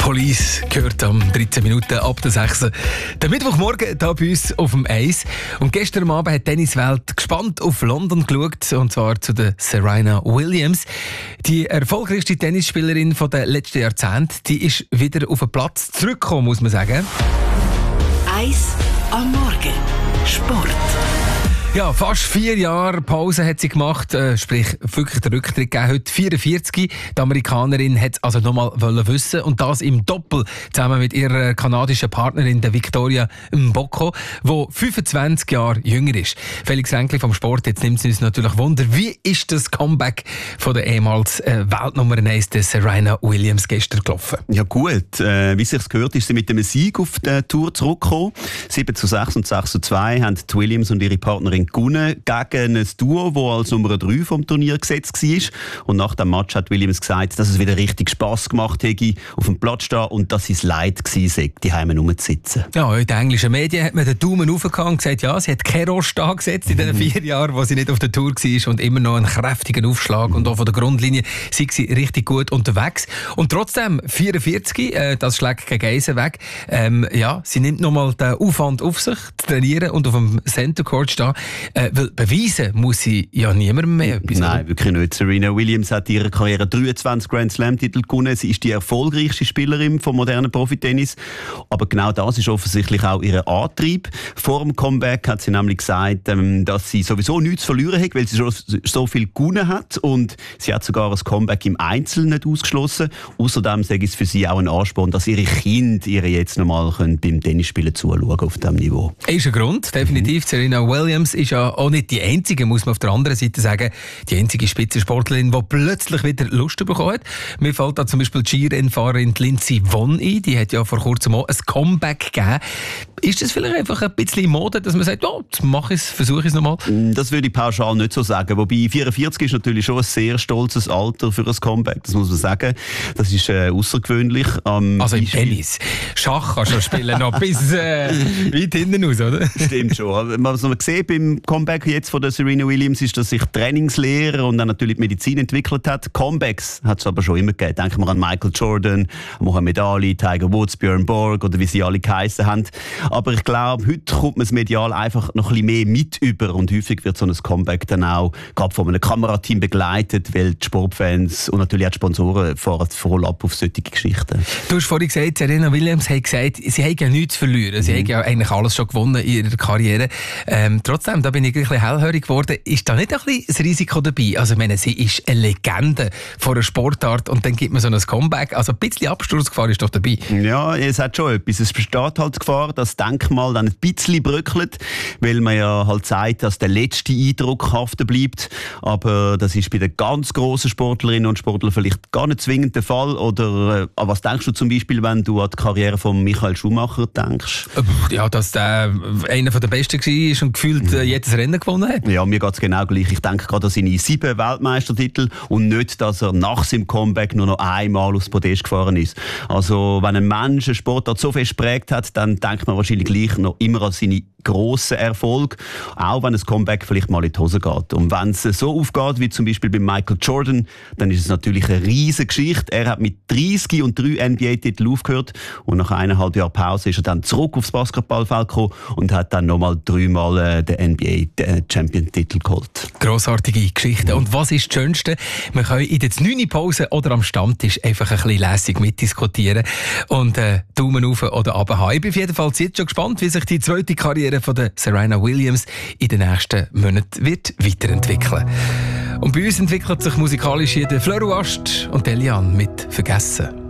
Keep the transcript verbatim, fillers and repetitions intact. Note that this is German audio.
Police gehört am dreizehn Minuten ab der sechs. Der Mittwochmorgen hier bei uns auf dem Eis. Und gestern Abend hat die Tenniswelt gespannt auf London geschaut, und zwar zu der Serena Williams. Die erfolgreichste Tennisspielerin der letzten Jahrzehnte, die ist wieder auf den Platz zurückgekommen, muss man sagen. Eis am Morgen. Sport. Ja, fast vier Jahre Pause hat sie gemacht, äh, sprich wirklich den Rücktritt gegeben. Heute vierundvierzig. Die Amerikanerin hat es also nochmal wissen, und das im Doppel zusammen mit ihrer kanadischen Partnerin, der Victoria Mboko, die fünfundzwanzig Jahre jünger ist. Felix Ränkli vom Sport, jetzt nimmt es uns natürlich Wunder, wie ist das Comeback von der ehemals äh, Weltnummer eins, der Serena Williams, gestern gelaufen? Ja gut, äh, wie sich's gehört, ist sie mit einem Sieg auf der Tour zurückgekommen. sieben zu sechs und sechs zu zwei haben die Williams und ihre Partnerin gewonnen gegen ein Duo, das als Nummer drei vom Turnier gesetzt war. Und nach dem Match hat Williams gesagt, dass es wieder richtig Spass gemacht hätte, auf dem Platz stehen, und dass es leid gewesen sei, die Heime rumzusitzen. Ja, in den englischen Medien hat man den Daumen hochgehauen und gesagt, ja, sie hat keinen Rost angesetzt in den vier Jahren, wo sie nicht auf der Tour war, und immer noch einen kräftigen Aufschlag, und auch von der Grundlinie sei sie richtig gut unterwegs. Und trotzdem, vierundvierzig, äh, das schlägt gegen Eisen weg. Ähm, ja, sie nimmt nochmal den Aufwand auf sich, zu trainieren und auf dem Center Court stehen. Äh, weil beweisen muss sie ja niemandem mehr etwas. Nein, oder? wirklich nicht. Serena Williams hat in ihrer Karriere dreiundzwanzig Grand Slam-Titel gewonnen. Sie ist die erfolgreichste Spielerin vom modernen Profitennis. Aber genau das ist offensichtlich auch ihr Antrieb. Vor dem Comeback hat sie nämlich gesagt, ähm, dass sie sowieso nichts zu verlieren hat, weil sie schon so viel gewonnen hat. Und sie hat sogar ein Comeback im Einzel nicht ausgeschlossen. Außerdem sage ich es für sie auch ein Ansporn, dass ihre Kinder ihr jetzt nochmal beim Tennisspielen zuschauen auf diesem Niveau. Ist ein Grund, definitiv. Mhm. Serena Williams ist ja auch nicht die einzige, muss man auf der anderen Seite sagen, die einzige Spitzensportlerin, die plötzlich wieder Lust bekommen hat. Mir fällt da zum Beispiel die Skirennfahrerin Lindsey Vonn ein, die hat ja vor kurzem auch ein Comeback gegeben. Ist das vielleicht einfach ein bisschen Mode, dass man sagt, oh, jetzt mache ich es, versuche ich es nochmal? Das würde ich pauschal nicht so sagen. Wobei vierundvierzig ist natürlich schon ein sehr stolzes Alter für ein Comeback, das muss man sagen. Das ist äh, außergewöhnlich. Ähm, also im Tennis. Schach kannst du spielen noch bis äh, weit hinten raus, oder? Stimmt schon. Was man sieht beim Comeback jetzt von der Serena Williams ist, dass sich Trainingslehre und dann natürlich die Medizin entwickelt hat. Comebacks hat es aber schon immer gegeben. Denken wir an Michael Jordan, Muhammad Ali, Tiger Woods, Björn Borg oder wie sie alle geheissen haben. Aber ich glaube, heute kommt man das medial einfach noch ein bisschen mehr mit über, und häufig wird so ein Comeback dann auch gerade von einem Kamerateam begleitet, weil die Sportfans und natürlich auch die Sponsoren fahren voll ab auf solche Geschichten. Du hast vorhin gesagt, Serena Williams hat gesagt, sie hat ja nichts zu verlieren. Sie mhm. hat ja eigentlich alles schon gewonnen in ihrer Karriere. Ähm, trotzdem, da bin ich ein bisschen hellhörig geworden. Ist da nicht ein bisschen das Risiko dabei? Also, ich meine, sie ist eine Legende von einer Sportart, und dann gibt man so ein Comeback. Also, ein bisschen Absturzgefahr ist doch dabei. Ja, es hat schon etwas. Es besteht halt die Gefahr, dass das Denkmal dann ein bisschen bröckelt, weil man ja halt sagt, dass der letzte Eindruck haften bleibt. Aber das ist bei den ganz grossen Sportlerinnen und Sportlern vielleicht gar nicht zwingend der Fall. Oder äh, was denkst du zum Beispiel, wenn du an die Karriere von Michael Schumacher denkst? Ja, dass der einer der Besten war und gefühlt äh, jedes Rennen gewonnen hat. Ja, mir geht es genau gleich. Ich denke gerade an seine sieben Weltmeistertitel und nicht, dass er nach seinem Comeback nur noch einmal aufs Podest gefahren ist. Also, wenn ein Mensch einen Sportart so fest geprägt hat, dann denkt man wahrscheinlich gleich noch immer an seine grossen Erfolge, auch wenn ein Comeback vielleicht mal in die Hose geht. Und wenn es so aufgeht, wie zum Beispiel bei Michael Jordan, dann ist es natürlich eine riesige Geschichte. Er hat mit dreißig und drei N B A-Titel aufgehört, und nach eineinhalb Jahren Pause ist er dann zurück aufs Basketballfeld gekommen und hat dann nochmal dreimal äh, den N B A-Champion-Titel geholt. Grossartige Geschichte. Und was ist das Schönste? Man kann in der neunten Pause oder am Stammtisch einfach ein bisschen lässig mitdiskutieren und äh, Daumen rauf oder runter haben. Ich bin auf jeden Fall jetzt schon gespannt, wie sich die zweite Karriere von der Serena Williams in den nächsten Monaten wird weiterentwickeln. Und bei uns entwickelt sich musikalisch hier der Fleur Ast und Eliane mit «Vergessen».